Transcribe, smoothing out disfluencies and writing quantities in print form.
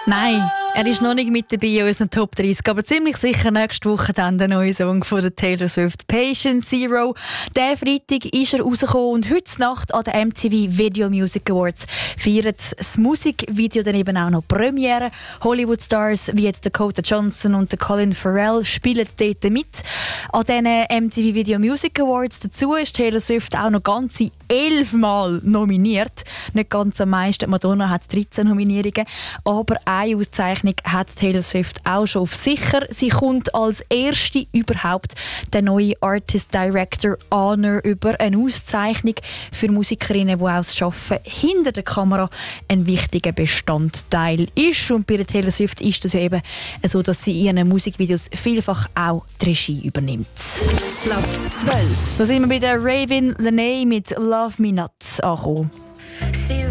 Nein, er ist noch nicht mit dabei in unseren Top 30, aber ziemlich sicher nächste Woche dann der neue Song von der Taylor Swift, Patient Zero. Der Freitag ist er rausgekommen und heute Nacht an der MTV Video Music Awards feiert das Musikvideo dann eben auch noch Premiere. Hollywood-Stars wie jetzt Dakota Johnson und Colin Farrell spielen dort mit. An diesen MTV Video Music Awards dazu ist Taylor Swift auch noch ganze 11 Mal nominiert. Nicht ganz am meisten. Madonna hat 13 Nominierungen. Aber eine Auszeichnung hat Taylor Swift auch schon auf sicher. Sie kommt als erste überhaupt den neuen Artist Director Honor über, eine Auszeichnung für Musikerinnen, die auch das Arbeiten hinter der Kamera ein wichtiger Bestandteil ist. Und bei Taylor Swift ist das ja eben so, dass sie in ihren Musikvideos vielfach auch die Regie übernimmt. Platz 12. So sind wir bei der Raven Lenae mit Love Me Not angekommen.